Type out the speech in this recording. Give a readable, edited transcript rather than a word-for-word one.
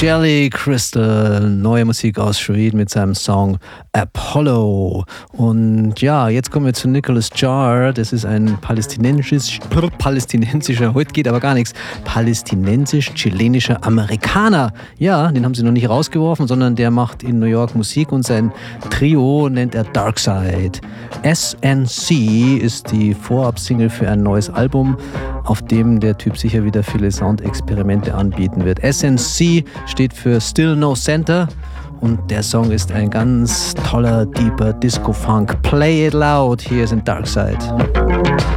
Jelly Crystal, neue Musik aus Schweden mit seinem Song Apollo. Und ja, jetzt kommen wir zu Nicholas Jar. Das ist ein palästinensischer, heute geht aber gar nichts, palästinensisch-chilenischer Amerikaner. Ja, den haben sie noch nicht rausgeworfen, sondern der macht in New York Musik und sein Trio nennt er Darkside. SNC ist die Vorab-Single für ein neues Album, auf dem der Typ sicher wieder viele Soundexperimente anbieten wird. SNC steht für Still No Center und der Song ist ein ganz toller, deeper Disco-Funk. Play it loud, hier sind Darkside.